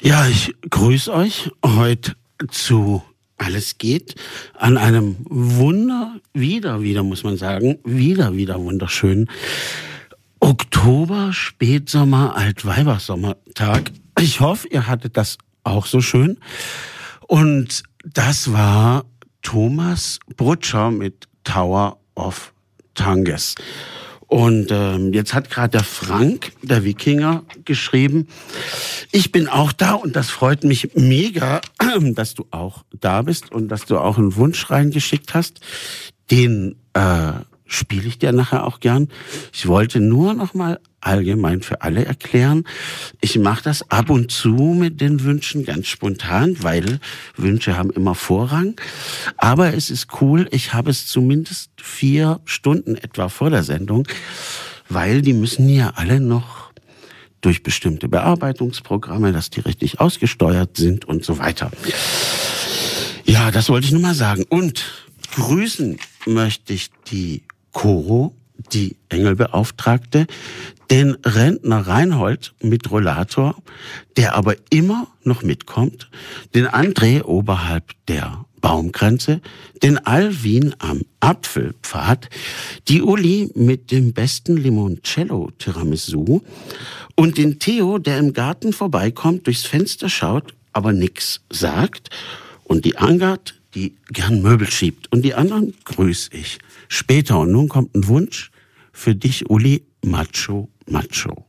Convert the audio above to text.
Ja, ich grüße euch heute zu Alles geht an einem wieder muss man sagen, wieder wunderschönen Oktober, Spätsommer, Altweibersommertag. Ich hoffe, ihr hattet das auch so schön. Und das war Thomas Brutscher mit Tower of Tanges. Und jetzt hat gerade der Frank, der Wikinger, geschrieben, ich bin auch da und das freut mich mega, dass du auch da bist und dass du auch einen Wunsch reingeschickt hast. Den spiele ich dir nachher auch gern. Ich wollte nur noch mal allgemein für alle erklären, ich mache das ab und zu mit den Wünschen ganz spontan, weil Wünsche haben immer Vorrang. Aber es ist cool, ich habe es zumindest 4 Stunden etwa vor der Sendung, weil die müssen ja alle noch durch bestimmte Bearbeitungsprogramme, dass die richtig ausgesteuert sind und so weiter. Ja, das wollte ich nur mal sagen. Und grüßen möchte ich die Coro, die Engelbeauftragte, den Rentner Reinhold mit Rollator, der aber immer noch mitkommt, den André oberhalb der Baumgrenze, den Alvin am Apfelpfad, die Uli mit dem besten Limoncello Tiramisu und den Theo, der im Garten vorbeikommt, durchs Fenster schaut, aber nix sagt, und die Angard, die gern Möbel schiebt. Und die anderen grüß ich später. Und nun kommt ein Wunsch für dich, Uli, Macho.